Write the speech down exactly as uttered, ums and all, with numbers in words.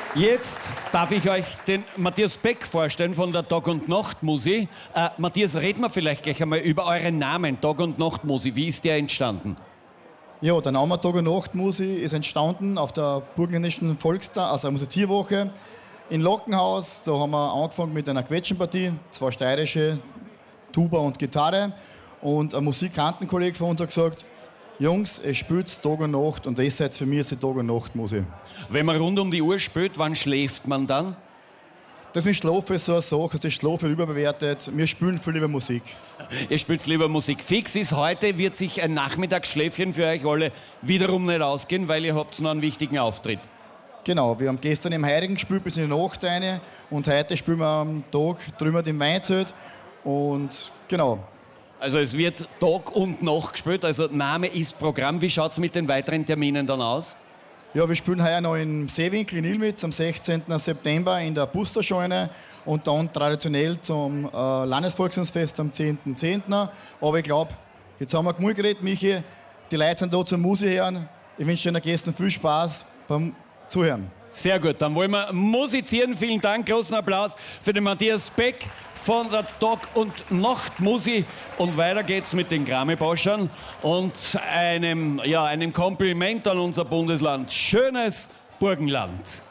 Jetzt darf ich euch den Matthias Beck vorstellen von der Tag- und Nacht-Musi. Äh, Matthias, reden wir vielleicht gleich einmal über euren Namen, Tag- und Nacht-Musi. Wie ist der entstanden? Ja, der Name Tag- und Nacht-Musi ist entstanden auf der burgenländischen Volkstag, also Musizierwoche in Lockenhaus. Da haben wir angefangen mit einer Quetschenpartie, zwei steirische, Tuba und Gitarre. Und ein Musikantenkollege von uns hat gesagt, Jungs, es spielt Tag und Nacht und das seid für mich ist die Tag- und Nacht-Musik. Wenn man rund um die Uhr spielt, wann schläft man dann? Das mit Schlafen ist so eine Sache, das Schlafen überbewertet. Wir spielen viel lieber Musik. Ihr spielt lieber Musik. Fix ist, heute wird sich ein Nachmittagsschläfchen für euch alle wiederum nicht ausgehen, weil ihr habt noch einen wichtigen Auftritt. Genau, wir haben gestern im Heirigen gespielt bis in die Nacht rein und heute spielen wir am Tag drüben im Weinzelt. Und genau. Also es wird Tag und Nacht gespielt, also Name ist Programm. Wie schaut es mit den weiteren Terminen dann aus? Ja, wir spielen heuer noch im Seewinkel in Ilmitz am sechzehnten September in der Busterscheune und dann traditionell zum äh, Landesvolksfest am zehnten zehnten Aber ich glaube, jetzt haben wir genug geredet, Michi. Die Leute sind da zum Musik hören. Ich wünsche den Gästen viel Spaß beim Zuhören. Sehr gut, dann wollen wir musizieren. Vielen Dank, großen Applaus für den Matthias Beck von der Tag- und Nacht-Musi. Und weiter geht's mit den Grammy-Boschern und einem, ja, einem Kompliment an unser Bundesland. Schönes Burgenland.